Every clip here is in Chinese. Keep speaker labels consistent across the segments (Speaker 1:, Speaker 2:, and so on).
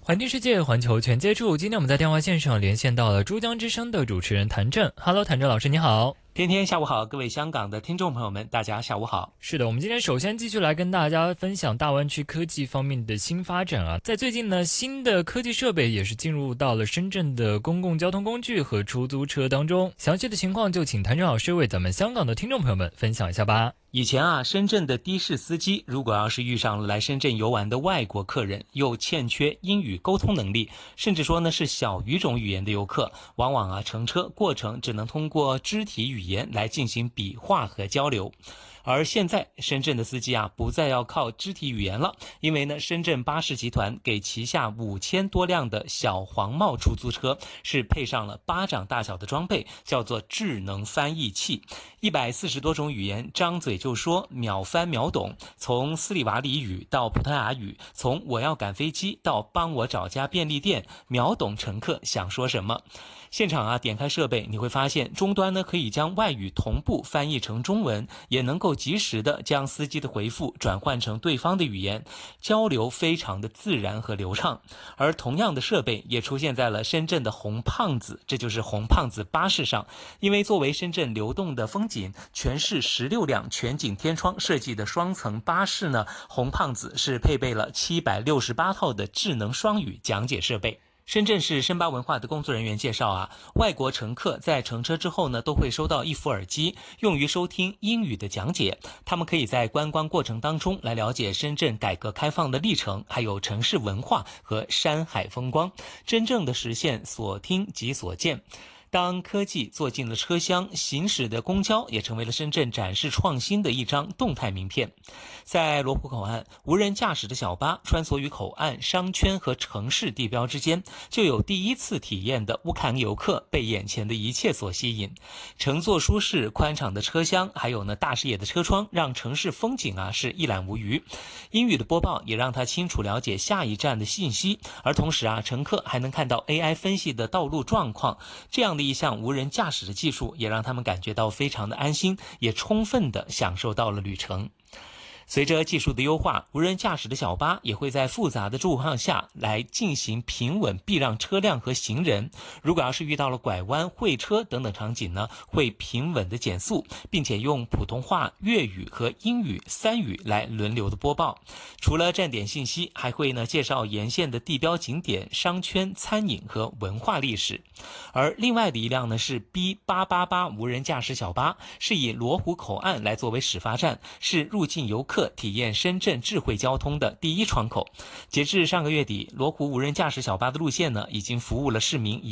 Speaker 1: 环听世界，环球全接触。今天我们在电话线上连线到了珠江之声的主持人谭震。Hello， 谭震老师，你好。
Speaker 2: 天天下午好，各位香港的听众朋友们，大家下午好。
Speaker 1: 是的，我们今天首先继续来跟大家分享大湾区科技方面的新发展啊。在最近呢，新的科技设备也是进入到了深圳的公共交通工具和出租车当中。详细的情况就请谭震老师为咱们香港的听众朋友们分享一下吧。
Speaker 2: 以前啊，深圳的的士司机如果要是遇上了来深圳游玩的外国客人，又欠缺英语沟通能力，甚至说呢是小语种语言的游客，往往啊乘车过程只能通过肢体语言来进行比划和交流。而现在深圳的司机啊不再要靠肢体语言了，因为呢深圳巴士集团给旗下5000多辆的小黄帽出租车是配上了巴掌大小的装备，叫做智能翻译器，140多种语言张嘴就说，秒翻秒懂，从斯里瓦里语到葡萄牙语，从我要赶飞机到帮我找家便利店，秒懂乘客想说什么。现场啊点开设备，你会发现终端呢可以将外语同步翻译成中文，也能够及时的将司机的回复转换成对方的语言，交流非常的自然和流畅。而同样的设备也出现在了深圳的红胖子，这就是红胖子巴士上，因为作为深圳流动的风景，全市16辆全景天窗设计的双层巴士呢，红胖子是配备了768套的智能双语讲解设备。深圳市深巴文化的工作人员介绍啊，外国乘客在乘车之后呢，都会收到一副耳机，用于收听英语的讲解。他们可以在观光过程当中来了解深圳改革开放的历程，还有城市文化和山海风光，真正的实现所听即所见。当科技坐进了车厢，行驶的公交也成为了深圳展示创新的一张动态名片。在罗湖口岸，无人驾驶的小巴穿梭于口岸、商圈和城市地标之间，就有第一次体验的乌克兰游客被眼前的一切所吸引。乘坐舒适宽敞的车厢，还有大视野的车窗，让城市风景啊是一览无余。英语的播报也让他清楚了解下一站的信息，而同时啊，乘客还能看到 AI 分析的道路状况。这样的一项无人驾驶的技术也让他们感觉到非常的安心，也充分的享受到了旅程。随着技术的优化，无人驾驶的小巴也会在复杂的状况下来进行平稳避让车辆和行人。如果要是遇到了拐弯、会车等等场景呢，会平稳的减速，并且用普通话、粤语和英语3语来轮流的播报。除了站点信息，还会介绍沿线的地标景点、商圈、餐饮和文化历史。而另外的一辆呢是 B888 无人驾驶小巴，是以罗湖口岸来作为始发站，是入境游客体验深圳智慧交通的第一窗口。截至上个月底，罗湖无人驾驶小巴的路线呢，已经服务了市民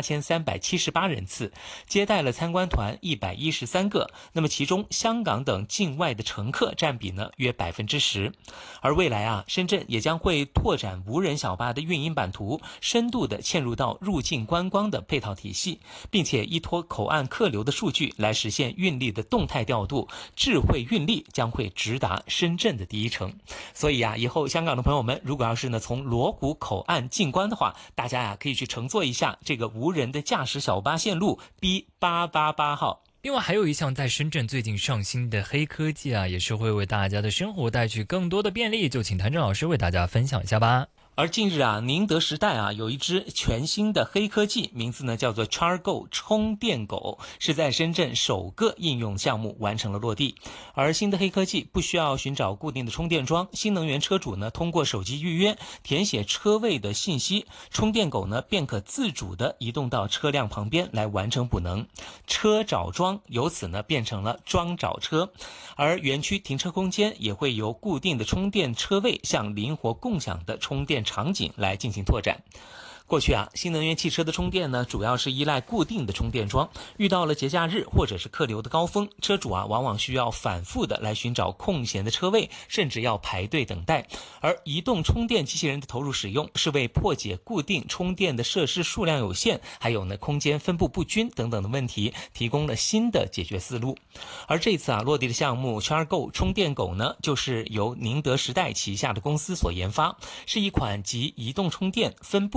Speaker 2: 18378人次，接待了参观团113个。那么其中香港等境外的乘客占比呢约10%。而未来啊，深圳也将会拓展无人小巴的运营版图，深度的嵌入到入境观光的配套体系，并且依托口岸客流的数据来实现运力的动态调度，智慧运力将会直达深圳的第一城。所以啊，以后香港的朋友们如果要是从罗湖口岸进关的话，大家可以去乘坐一下这个无人的驾驶小巴线路 B888 号。
Speaker 1: 另外还有一项在深圳最近上新的黑科技啊，也是会为大家的生活带去更多的便利，就请谭震老师为大家分享一下吧。
Speaker 2: 而近日啊，宁德时代啊有一支全新的黑科技，名字呢叫做 CharGo 充电狗，是在深圳首个应用项目完成了落地。而新的黑科技不需要寻找固定的充电桩，新能源车主呢通过手机预约，填写车位的信息，充电狗呢便可自主的移动到车辆旁边来完成补能，车找桩由此呢变成了桩找车。而园区停车空间也会由固定的充电车位向灵活共享的充电场景来进行拓展。过去啊，新能源汽车的充电呢，主要是依赖固定的充电桩。遇到了节假日或者是客流的高峰，车主啊往往需要反复的来寻找空闲的车位，甚至要排队等待。而移动充电机器人的投入使用，是为破解固定充电的设施数量有限，还有空间分布不均等等的问题，提供了新的解决思路。而这次啊落地的项目 CharGo 充电狗呢，就是由宁德时代旗下的公司所研发，是一款集移动充电、分布式储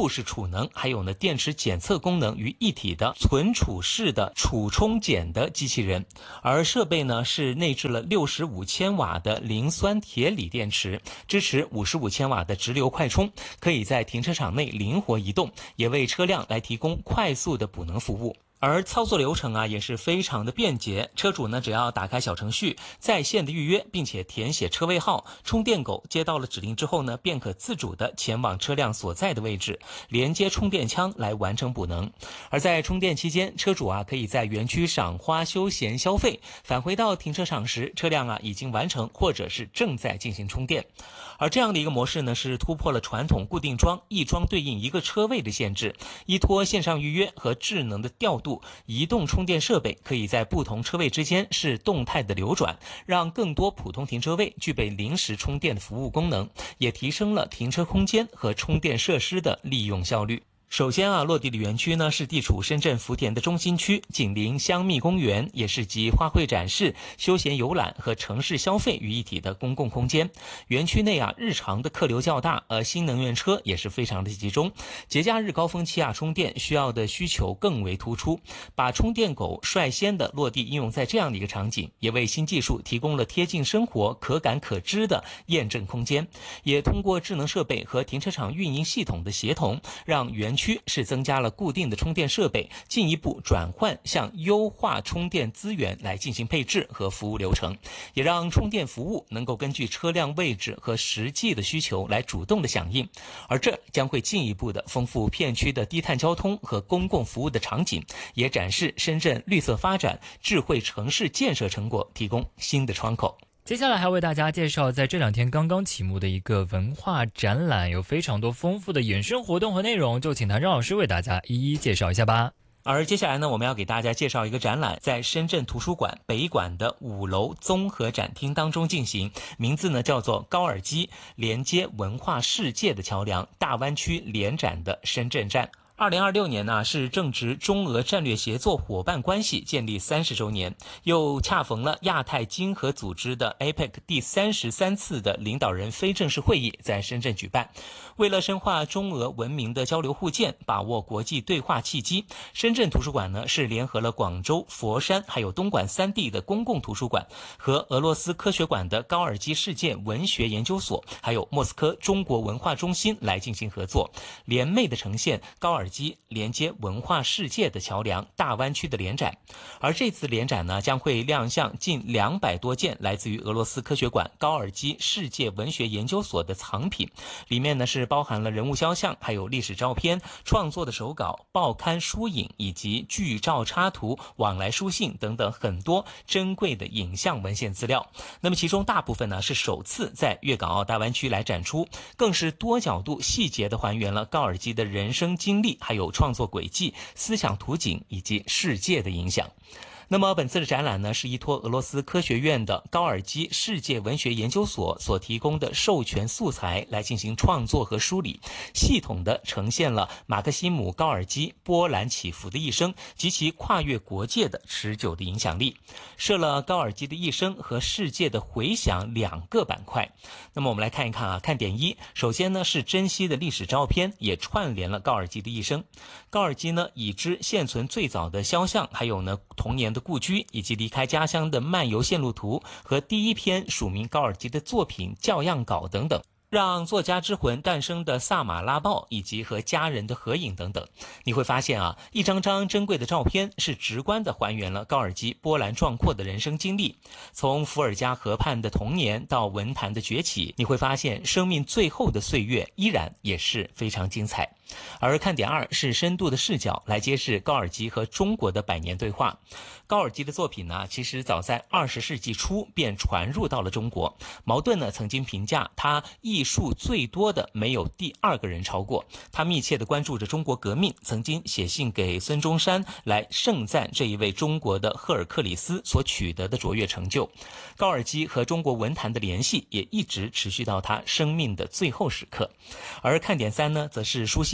Speaker 2: 储能还有呢电池检测功能于一体的存储式的储充检的机器人，而设备呢是内置了65千瓦的磷酸铁锂电池，支持55千瓦的直流快充，可以在停车场内灵活移动，也为车辆来提供快速的补能服务。而操作流程也是非常的便捷，车主呢只要打开小程序在线的预约，并且填写车位号，充电狗接到了指令之后呢，便可自主的前往车辆所在的位置，连接充电枪来完成补能。而在充电期间，车主可以在园区赏花休闲消费，返回到停车场时，车辆已经完成或者是正在进行充电。而这样的一个模式呢，是突破了传统固定桩一桩对应一个车位的限制，依托线上预约和智能的调度，移动充电设备可以在不同车位之间是动态的流转，让更多普通停车位具备临时充电的服务功能，也提升了停车空间和充电设施的利用效率。首先落地的园区呢是地处深圳福田的中心区，紧邻香蜜公园，也是集花卉展示、休闲游览和城市消费于一体的公共空间。园区内日常的客流较大，而新能源车也是非常的集中。节假日高峰期充电需要的需求更为突出，把充电狗率先的落地应用在这样的一个场景，也为新技术提供了贴近生活、可感可知的验证空间。也通过智能设备和停车场运营系统的协同，让园区是增加了固定的充电设备，进一步转换向优化充电资源来进行配置和服务流程，也让充电服务能够根据车辆位置和实际的需求来主动的响应。而这将会进一步的丰富片区的低碳交通和公共服务的场景，也展示深圳绿色发展、智慧城市建设成果，提供新的窗口。
Speaker 1: 接下来还为大家介绍在这2天刚刚启幕的一个文化展览，有非常多丰富的衍生活动和内容，就请谭张老师为大家一一介绍一下吧。
Speaker 2: 而接下来呢，我们要给大家介绍一个展览，在深圳图书馆北馆的5楼综合展厅当中进行，名字呢叫做高尔基连接文化世界的桥梁，大湾区联展的深圳站。2026年呢是正值中俄战略协作伙伴关系建立30周年，又恰逢了亚太经合组织的 APEC 第33次的领导人非正式会议在深圳举办。为了深化中俄文明的交流互鉴，把握国际对话契机，深圳图书馆呢是联合了广州、佛山还有东莞3地的公共图书馆和俄罗斯科学馆的高尔基世界文学研究所，还有莫斯科中国文化中心来进行合作，联袂的呈现高尔基连接文化世界的桥梁大湾区的联展。而这次联展呢将会亮相近200多件来自于俄罗斯科学馆高尔基世界文学研究所的藏品，里面呢是包含了人物肖像，还有历史照片、创作的手稿、报刊书影以及剧照插图、往来书信等等很多珍贵的影像文献资料。那么其中大部分呢是首次在粤港澳大湾区来展出，更是多角度细节的还原了高尔基的人生经历，还有创作轨迹、思想图景以及世界的影响。那么本次的展览呢，是依托俄罗斯科学院的高尔基世界文学研究所所提供的授权素材来进行创作和梳理，系统的呈现了马克西姆·高尔基波澜起伏的一生及其跨越国界的持久的影响力，设了高尔基的一生和世界的回响2个板块。那么我们来看一看看点1，首先呢是珍稀的历史照片，也串联了高尔基的一生。高尔基呢已知现存最早的肖像，还有呢童年的故居，以及离开家乡的漫游线路图和第一篇署名高尔基的作品校样稿等等，让作家之魂诞生的萨马拉报以及和家人的合影等等。你会发现一张张珍贵的照片是直观的还原了高尔基波澜壮阔的人生经历，从伏尔加河畔的童年到文坛的崛起，你会发现生命最后的岁月依然也是非常精彩。而看点2是深度的视角来揭示高尔基和中国的100年对话。高尔基的作品呢，其实早在20世纪初便传入到了中国。茅盾呢曾经评价他译述最多的没有第2个人超过。他密切地关注着中国革命，曾经写信给孙中山来盛赞这一位中国的赫尔克里斯所取得的卓越成就。高尔基和中国文坛的联系也一直持续到他生命的最后时刻。而看点3呢，则是书信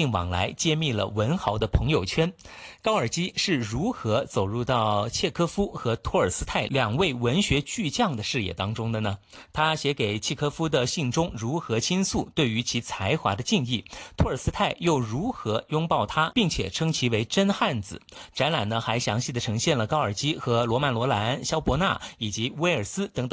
Speaker 2: 信往来，揭秘了文豪的朋友圈。高尔基是如何走入到契科夫和托尔斯泰两位文学巨匠的视野当中的呢？他写给契科夫的信中如何倾诉对于其才华的敬意？托尔斯泰又如何拥抱他，并且称其为真汉子？展览呢还详细的呈现了高尔基和罗曼·罗兰、肖伯纳以及威尔斯等等